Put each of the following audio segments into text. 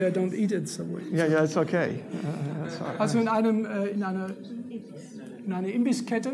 I don't eat at Subway. Yeah, it's okay. Also in einer Imbisskette,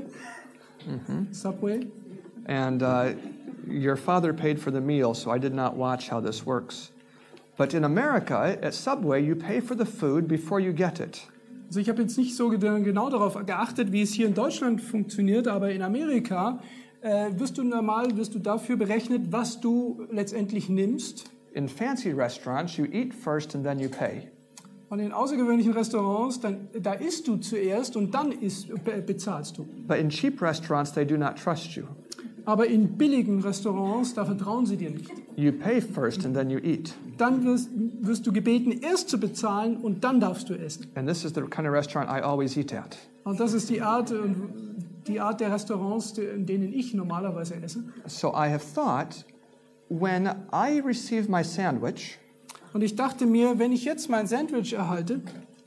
Subway. And your father paid for the meal, so I did not watch how this works. But in America, at Subway, you pay for the food before you get it. Also ich habe jetzt nicht so genau darauf geachtet, wie es hier in Deutschland funktioniert, aber in Amerika wirst du dafür berechnet, was du letztendlich nimmst. In fancy restaurants, you eat first and then you pay. Und in außergewöhnlichen Restaurants, da isst du zuerst und dann bezahlst du. But in cheap restaurants, they do not trust you. Aber in billigen Restaurants, da vertrauen sie dir nicht. You pay first and then you eat. Dann wirst du gebeten, erst zu bezahlen und dann darfst du essen. And this is the kind of restaurant I always eat at. Und das ist die Art der Restaurants, in denen ich normalerweise esse. So I have thought, when I receive my sandwich, und ich dachte mir, wenn ich jetzt mein Sandwich erhalte,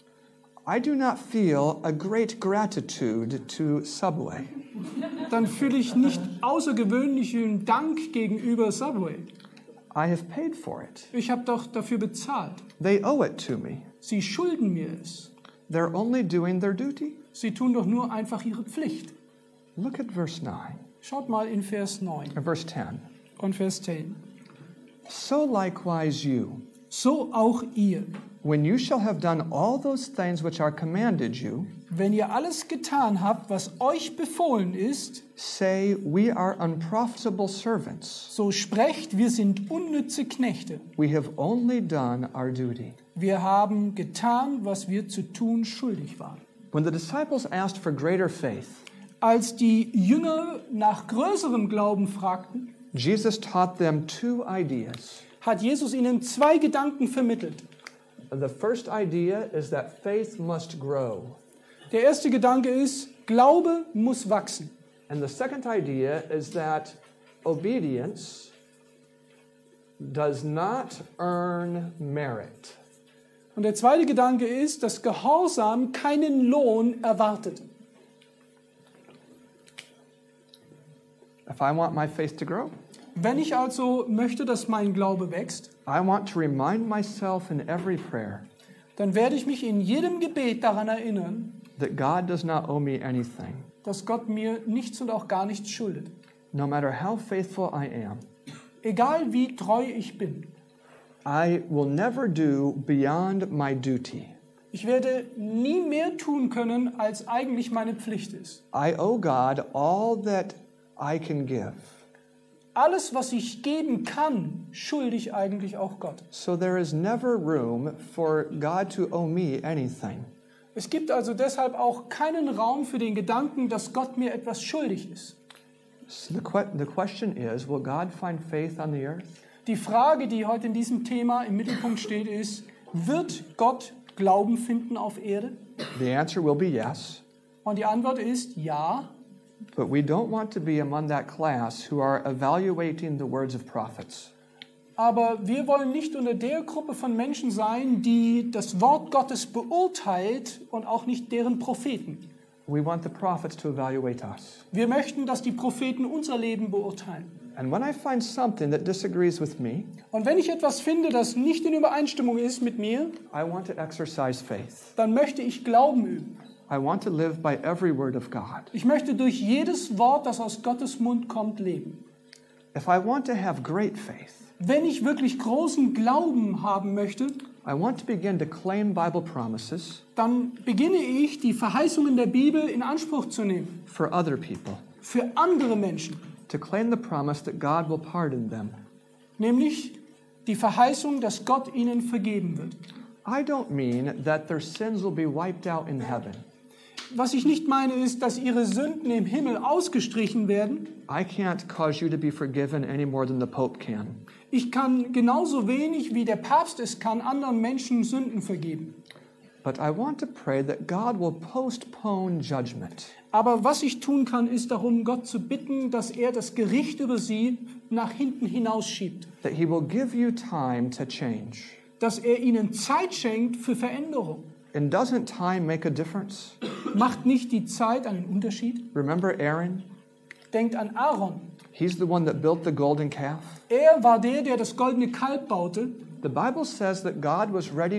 I do not feel a great gratitude to Subway. Dann fühle ich nicht außergewöhnlichen Dank gegenüber Subway. I have paid for it. Ich habe doch dafür bezahlt. They owe it to me. Sie schulden mir es. They're only doing their duty. Sie tun doch nur einfach ihre Pflicht. Look at verse 9. Schaut mal in Vers 9 Verse 10. und Vers 10. So likewise you, So auch ihr, when you shall have done all those things which are commanded you, wenn ihr alles getan habt, was euch befohlen ist, say, we are unprofitable servants. so sprecht, wir sind unnütze Knechte. We have only done our duty. Wir haben getan, was wir zu tun schuldig waren. When the disciples asked for greater faith, Als die Jünger nach größerem Glauben fragten, Jesus taught them two ideas. hat Jesus ihnen zwei Gedanken vermittelt. The first idea is that faith must grow. Der erste Gedanke ist, Glaube muss wachsen. And the second idea is that obedience does not earn merit. Und der zweite Gedanke ist, dass Gehorsam keinen Lohn erwartet. If I want my faith to grow, Wenn ich also möchte, dass mein Glaube wächst, I want to remind myself in every prayer dann werde ich mich in jedem Gebet daran erinnern, that God does not owe me anything. dass Gott mir nichts und auch gar nichts schuldet. No matter how faithful I am, Egal wie treu ich bin, I will never do beyond my duty. ich werde nie mehr tun können, als eigentlich meine Pflicht ist. I owe God all that I can give. Alles, was ich geben kann, schulde ich eigentlich auch Gott. So there is never room for God to owe me anything. Es gibt also deshalb auch keinen Raum für den Gedanken, dass Gott mir etwas schuldig ist. So the question is, will God find faith on the earth? Die Frage, die heute in diesem Thema im Mittelpunkt steht, ist, wird Gott Glauben finden auf Erde? The answer will be yes. Und die Antwort ist ja. But we don't want to be among that class who are evaluating the words of prophets. Aber wir wollen nicht unter der Gruppe von Menschen sein, die das Wort Gottes beurteilt und auch nicht deren Propheten. We want the prophets to evaluate us. Wir möchten, dass die Propheten unser Leben beurteilen. And when I find something that disagrees with me, Und wenn ich etwas finde, das nicht in Übereinstimmung ist mit mir, I want to exercise faith. dann möchte ich Glauben üben. I want to live by every word of God. Ich möchte durch jedes Wort, das aus Gottes Mund kommt, leben. If I want to have great faith, Wenn ich wirklich großen Glauben haben möchte, I want to begin to claim Bible promises dann beginne ich, die Verheißungen der Bibel in Anspruch zu nehmen. for other people, Für andere Menschen. to claim the promise that God will pardon them. Nämlich die Verheißung, dass Gott ihnen vergeben wird. I don't mean that their sins will be wiped out in heaven. Was ich nicht meine, ist, dass ihre Sünden im Himmel ausgestrichen werden. I can't cause you to be forgiven any more than the Pope can. Ich kann genauso wenig, wie der Papst es kann, anderen Menschen Sünden vergeben. But I want to pray that God will postpone judgment. Aber was ich tun kann, ist darum, Gott zu bitten, dass er das Gericht über sie nach hinten hinausschiebt. That He will give you time to change. Dass er ihnen Zeit schenkt für Veränderung. And doesn't time make a difference? Macht nicht die Zeit einen Unterschied? Remember Aaron? Denkt an Aaron. He's the one that built the golden calf. Er war der das goldene Kalb baute. The Bible says that God was ready